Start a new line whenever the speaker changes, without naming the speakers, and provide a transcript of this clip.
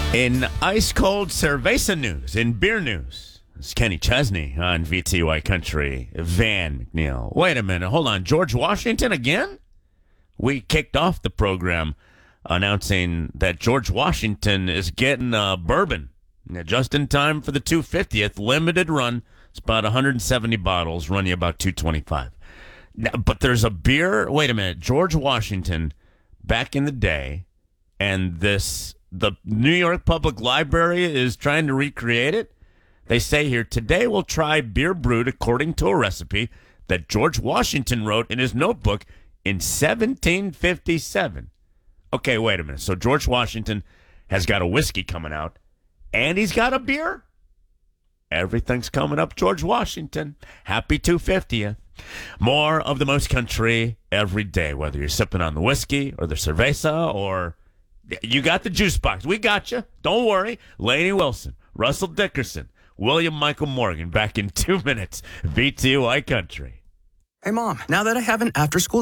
In ice-cold cerveza news, in beer news, it's Kenny Chesney on VTY Country. Van McNeil. Wait a minute. Hold on. George Washington again? We kicked off the program announcing that George Washington is getting bourbon just in time for the 250th limited run. It's about 170 bottles, run you about $225. Now, but there's a beer. Wait a minute. George Washington, back in the day, and the New York Public Library is trying to recreate it. They say here, today we'll try beer brewed according to a recipe that George Washington wrote in his notebook in 1757. Okay, wait a minute. So George Washington has got a whiskey coming out, and he's got a beer? Everything's coming up George Washington. Happy 250th. More of the most country every day, whether you're sipping on the whiskey or the cerveza or you got the juice box. We got you. Don't worry. Lainey Wilson, Russell Dickerson, William Michael Morgan back in 2 minutes. VTY Country.
Hey, Mom, now that I have an after-school